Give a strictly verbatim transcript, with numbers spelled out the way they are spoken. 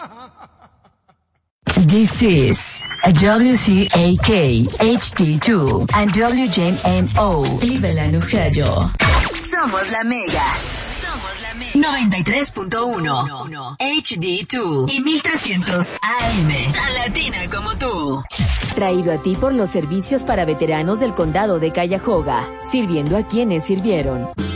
This is a W C A K, H D two, and W J M O, Cleveland, Ohio. Somos la Mega. Somos la Mega. noventa y tres punto uno, H D dos y mil trescientos A M. Tan latina como tú. Traído a ti por los servicios para veteranos del condado de Cuyahoga, sirviendo a quienes sirvieron.